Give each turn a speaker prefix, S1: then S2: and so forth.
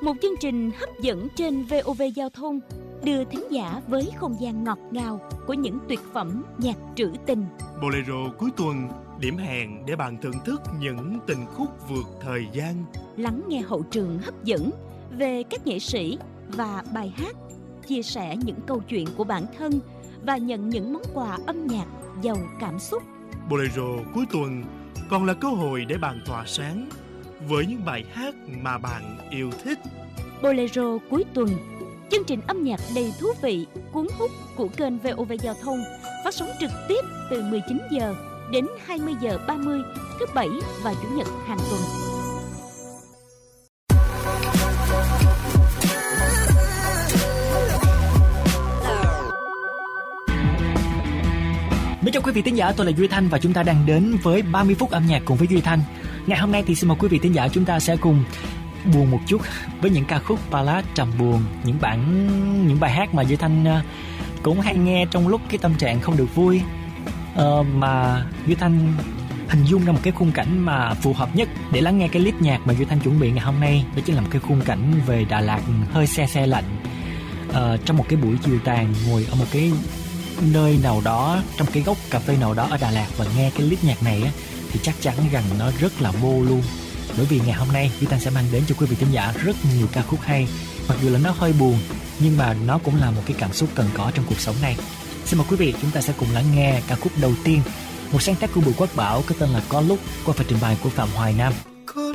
S1: một chương trình hấp dẫn trên VOV Giao thông, đưa thính giả với không gian ngọt ngào của những tuyệt phẩm nhạc trữ tình.
S2: Bolero cuối tuần, điểm hẹn để bạn thưởng thức những tình khúc vượt thời gian.
S1: Lắng nghe hậu trường hấp dẫn về các nghệ sĩ và bài hát, chia sẻ những câu chuyện của bản thân và nhận những món quà âm nhạc giàu cảm xúc.
S2: Bolero cuối tuần còn là cơ hội để bạn tỏa sáng với những bài hát mà bạn yêu thích.
S1: Bolero cuối tuần, chương trình âm nhạc đầy thú vị, cuốn hút của kênh VOV Giao thông, phát sóng trực tiếp từ 19 giờ đến 20 giờ 30 thứ Bảy và Chủ nhật hàng tuần.
S3: Mến chào quý vị thính giả, tôi là Duy Thanh và chúng ta đang đến với 30 phút âm nhạc cùng với Duy Thanh. Ngày hôm nay thì xin mời quý vị thính giả chúng ta sẽ cùng buồn một chút với những ca khúc ballad trầm buồn, những bài hát mà Duy Thanh cũng hay nghe trong lúc cái tâm trạng không được vui, mà Duy Thanh hình dung ra một cái khung cảnh mà phù hợp nhất để lắng nghe cái list nhạc mà Duy Thanh chuẩn bị ngày hôm nay. Đó chính là một cái khung cảnh về Đà Lạt hơi se se lạnh, trong một cái buổi chiều tàn, ngồi ở một cái nơi nào đó, trong cái góc cà phê nào đó ở Đà Lạt và nghe cái list nhạc này á, thì chắc chắn rằng nó rất là bô luôn. Bởi vì ngày hôm nay Duy Thanh sẽ mang đến cho quý vị thính giả rất nhiều ca khúc hay. Mặc dù là nó hơi buồn nhưng mà nó cũng là một cái cảm xúc cần có trong cuộc sống này. Xin mời quý vị chúng ta sẽ cùng lắng nghe ca khúc đầu tiên, một sáng tác của Bùi Quốc Bảo có tên là Có Lúc, qua phần trình bày của Phạm Hoài Nam.